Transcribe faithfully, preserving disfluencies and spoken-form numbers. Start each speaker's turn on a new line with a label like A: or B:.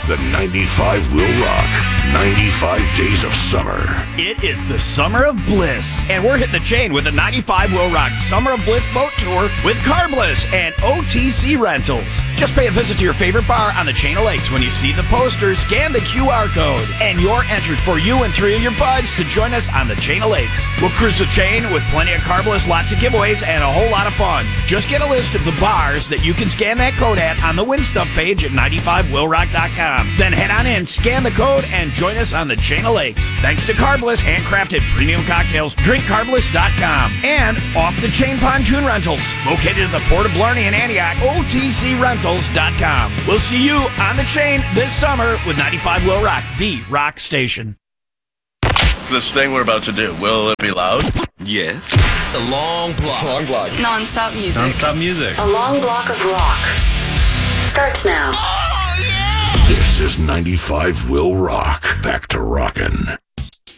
A: The ninety-five will rock. ninety-five days of summer.
B: It is the summer of bliss, and we're hitting the chain with the ninety-five will rock Summer of Bliss boat tour with Carbliss and O T C Rentals. Just pay a visit to your favorite bar on the Chain of Lakes. When you see the poster, scan the Q R code, and you're entered for you and three of your buds to join us on the Chain of Lakes. We'll cruise the chain with plenty of Carbliss, lots of giveaways, and a whole lot of fun. Just get a list of the bars that you can scan that code at on the Win Stuff page at ninety-five will rock dot com. Then head on in, scan the code, and join us on the Chain of Lakes. Thanks to Carbliss, handcrafted premium cocktails, drink carbliss dot com. And Off the Chain Pontoon Rentals, located at the Port of Blarney and Antioch, O T C rentals dot com. We'll see you on the chain this summer with ninety-five will rock, the rock station.
C: This thing we're about to do, will it be loud?
D: Yes.
E: The long block.
D: Long block.
F: Non-stop music.
E: Non-stop music.
F: A long block of rock. Starts now.
A: This is ninety-five will rock. Back to